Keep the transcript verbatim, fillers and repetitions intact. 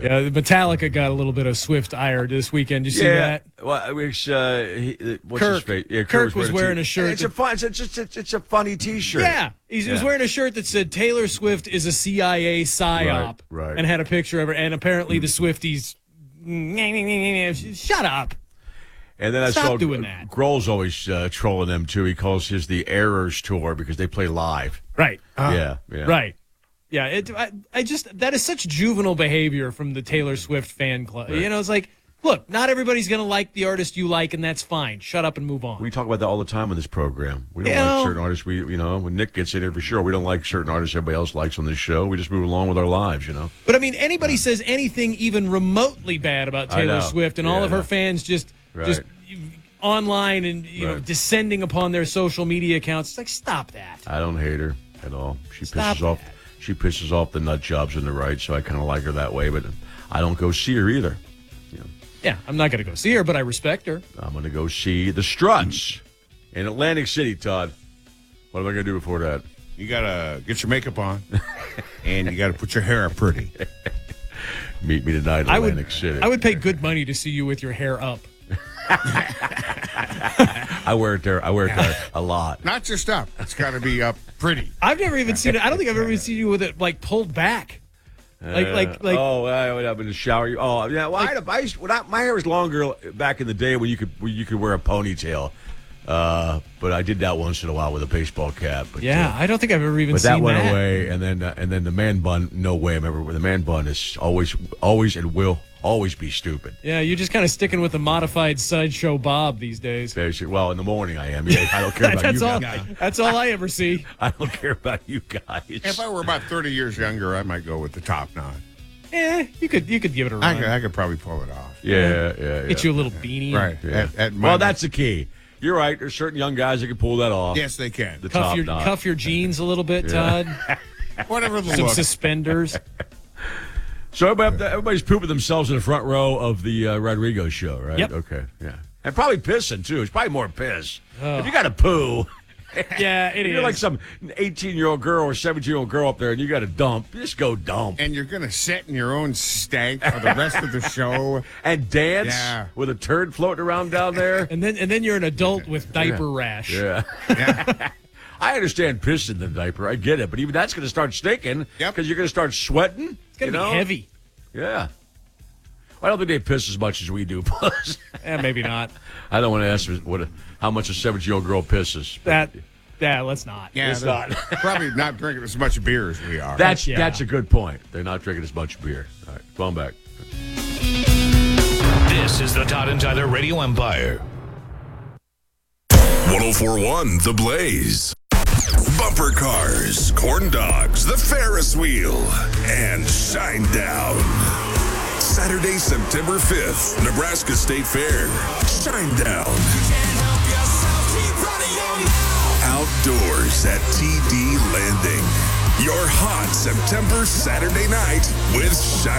Yeah, Metallica got a little bit of Swift ire this weekend. You see yeah. that? Well, which, uh, he, what's Kirk. his face? Yeah, Kirk, Kirk was wearing a, a shirt. It's a fun. It's a, just. It's, it's a funny T-shirt. Yeah, he yeah. was wearing a shirt that said Taylor Swift is a C I A psyop, right, right. and had a picture of her. And apparently, the Swifties, shut up. And then Stop I saw doing that. Grohl's always uh, trolling them too. He calls his the Errors tour because they play live. Right. Uh, yeah. Yeah. Right. Yeah. It, I, I just that is such juvenile behavior from the Taylor Swift fan club. Right. You know, it's like, look, not everybody's going to like the artist you like, and that's fine. Shut up and move on. We talk about that all the time on this program. We don't you like know, certain artists. We, you know, when Nick gets in every show, we don't like certain artists everybody else likes on this show. We just move along with our lives, you know. But I mean, anybody says anything even remotely bad about Taylor Swift, and yeah, all of her yeah. fans just right. just online and you right. know descending upon their social media accounts. It's like, stop that. I don't hate her at all. She Stop pisses that. off. She pisses off the nut jobs in the right, so I kind of like her that way. But I don't go see her either. You know. Yeah, I'm not going to go see her, but I respect her. I'm going to go see the Struts in Atlantic City. Todd, what am I going to do before that? You got to get your makeup on, and you got to put your hair up pretty. Meet me tonight in I Atlantic would, City. I would pay good money to see you with your hair up. I wear it there. I wear it there a lot. Not just up. It's got to be up pretty. I've never even seen it. I don't think I've ever even seen you with it like pulled back. Like, Uh, like, like. oh, I would have in the shower. Oh, yeah. Well, I had a, I used, when I, my hair was longer back in the day when you could when you could wear a ponytail. Uh, but I did that once in a while with a baseball cap. But, Yeah, uh, I don't think I've ever even but seen that went that. away, and then uh, and then the man bun. No way. I remember the man bun is always always and will always be stupid. Yeah, you're just kind of sticking with the modified sideshow Bob these days. Basically, well, in the morning I am. Yeah, I don't care about that's you all. guys. That's all I ever see. I don't care about you guys. If I were about thirty years younger, I might go with the top knot. Eh, you could you could give it a run. I could, I could probably pull it off. Yeah, yeah. yeah. Get you a little beanie. Right. Yeah. At, at my, well, that's the key. You're right. There's certain young guys that can pull that off. yes, they can. The Cuff top your knot. cuff your jeans a little bit, Todd. Whatever the Some look. suspenders. So everybody, everybody's pooping themselves in the front row of the uh, Rodrigo show, right? Yep. Okay. Yeah. And probably pissing too. It's probably more piss. If you got to poo, Yeah, it you're is. like some eighteen-year-old girl or seventeen-year-old girl up there, and you got to dump. Just go dump And you're going to sit in your own stank for the rest of the show. and dance Yeah. with a turd floating around down there. and then and then you're an adult with diaper rash. Yeah. Yeah. I understand piss in the diaper. I get it, but even that's going to start stinking because Yep. you're going to start sweating. It's gonna you be know? heavy. Yeah. I don't think they piss as much as we do, plus. Eh, maybe not. I don't want to ask what a, how much a seventeen-year-old girl pisses. That yeah, let's not. Yeah, It's they're not. probably not drinking as much beer as we are. That's Yeah. that's a good point. They're not drinking as much beer. All right, going back. This is the Todd and Tyler Radio Empire. one oh four point one The Blaze. Bumper cars, corn dogs, the Ferris wheel, and Shinedown. Saturday, September fifth, Nebraska State Fair. Shinedown. Outdoors at T D Landing. Your hot September Saturday night with Shinedown.